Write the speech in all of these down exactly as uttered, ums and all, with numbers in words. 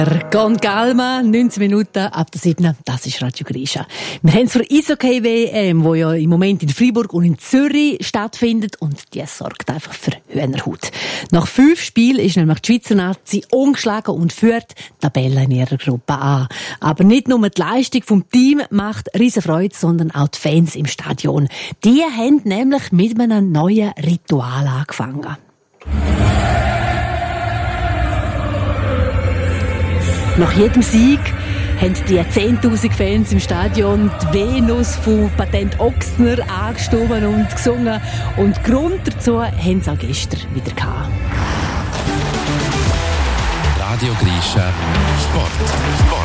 Con Calma, neunzehn Minuten ab der sieben. Das ist Radio Grisha. Wir haben es für Eishockey-W M, die ja im Moment in Freiburg und in Zürich stattfindet, und die sorgt einfach für Hühnerhaut. Nach fünf Spielen ist nämlich die Schweizer Nazi ungeschlagen und führt die Tabelle in ihrer Gruppe an. Aber nicht nur die Leistung vom Team macht riesen Freude, sondern auch die Fans im Stadion. Die haben nämlich mit einem neuen Ritual angefangen. Nach jedem Sieg haben die zehntausend Fans im Stadion die Venus von Patent Ochsner angestimmt und gesungen. Und Grund dazu haben sie auch gestern wieder gehabt. Radio Grisha Sport. Sport.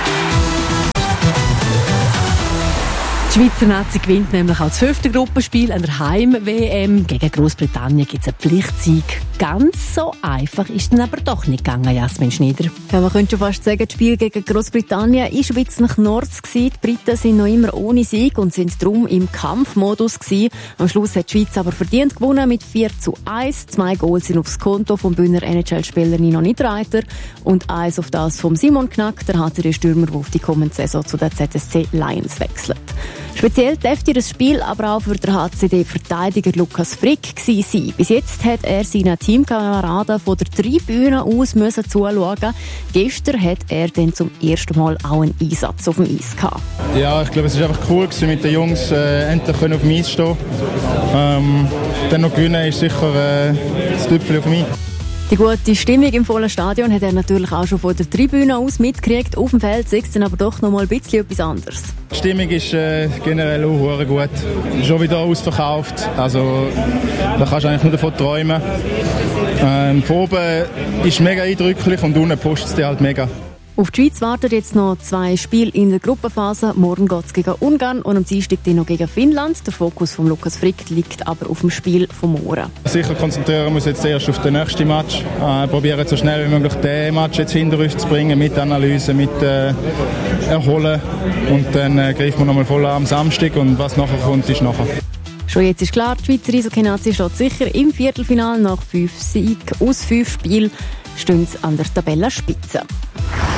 Die Schweizer Nazi gewinnt nämlich auch das fünfte Gruppenspiel an der Heim-W M. Gegen Großbritannien gibt es einen Pflichtsieg. Ganz so einfach ist es aber doch nicht gegangen, Jasmin Schneider. Ja, man könnte schon fast sagen, das Spiel gegen Großbritannien war ein bisschen nach Nord gewesen. Die Briten sind noch immer ohne Sieg und sind darum im Kampfmodus gewesen. Am Schluss hat die Schweiz aber verdient gewonnen mit vier zu eins. Zwei Goals sind aufs Konto vom Bühner N H L-Spieler Nino Niederreiter und eins auf das von Simon Knack, der H C D-Stürmer, der auf die kommende Saison zu der Z S C Lions wechselt. Speziell dürfte das Spiel aber auch für den H C D-Verteidiger Lukas Frick gewesen sein. Bis jetzt hat er seinen Teamkameraden von der Tribüne aus müssen zuschauen. Gestern hat er dann zum ersten Mal auch einen Einsatz auf dem Eis gehabt. Ja, ich glaube, es war einfach cool gewesen, mit den Jungs äh, endlich auf dem Eis stehen. Ähm, dann noch gewinnen ist sicher äh, das Tüpfchen auf mich. Die gute Stimmung im vollen Stadion hat er natürlich auch schon von der Tribüne aus mitgekriegt. Auf dem Feld sieht es dann aber doch noch mal ein bisschen etwas anderes. Die Stimmung ist äh, generell auch gut. Schon wieder ausverkauft. Also, da kannst du eigentlich nur davon träumen. Ähm, von oben ist es mega eindrücklich und unten pusht es dich halt mega. Auf die Schweiz warten jetzt noch zwei Spiele in der Gruppenphase. Morgen geht es gegen Ungarn und am Dienstag noch gegen Finnland. Der Fokus von Lukas Frick liegt aber auf dem Spiel von morgen. Sicher konzentrieren wir uns jetzt erst auf den nächsten Match. Äh, probieren so schnell wie möglich den Match jetzt hinter uns zu bringen, mit Analyse, mit äh, Erholen. Und dann äh, greifen wir nochmal voll an am Samstag und was nachher kommt, ist nachher. Schon jetzt ist klar, die Schweizer Eishockey-Nazi steht sicher im Viertelfinale. Nach fünf Siegen aus fünf Spielen stehen sie an der Tabellenspitze.